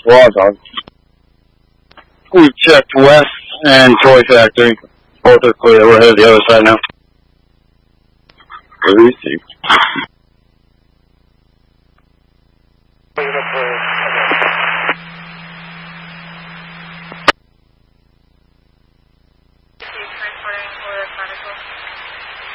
squad dog. We checked west and Toy Factory. Both are clear. We're headed the other side now. Release you.